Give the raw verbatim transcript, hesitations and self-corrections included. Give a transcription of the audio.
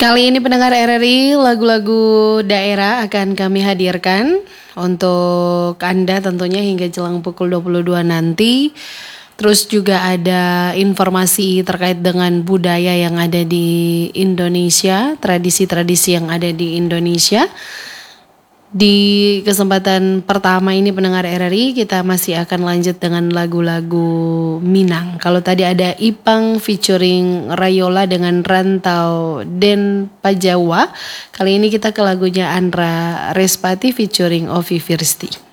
Kali ini pendengar R R I, lagu-lagu daerah akan kami hadirkan untuk Anda tentunya hingga jelang pukul dua puluh dua nanti. Terus juga ada informasi terkait dengan budaya yang ada di Indonesia, tradisi-tradisi yang ada di Indonesia. Di kesempatan pertama ini pendengar R R I, kita masih akan lanjut dengan lagu-lagu Minang. Kalau tadi ada Ipang featuring Rayola dengan Rantau Den Pajawa, kali ini kita ke lagunya Andra Respati featuring Ovi Firsti.